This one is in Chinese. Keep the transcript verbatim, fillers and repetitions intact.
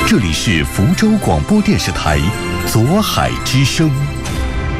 这里是福州广播电视台左海之声。